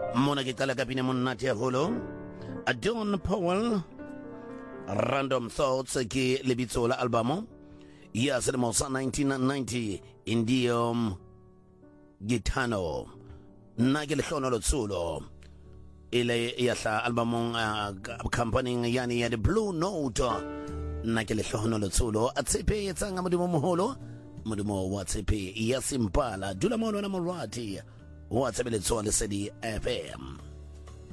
Mona ke qala ka pina monate haholo. Don Powell, Random Thoughts ke lebitso la album ya selemo sa 1990 Indium Gitano na ke lehlono lotsulo ile yahla album company yani ya the Blue Note na ke lehlono lotsulo atshepe yetsanga modimo moholo modimo wa tshepe ya simpala dula mono na morati wa tshebeletso le Lesedi FM.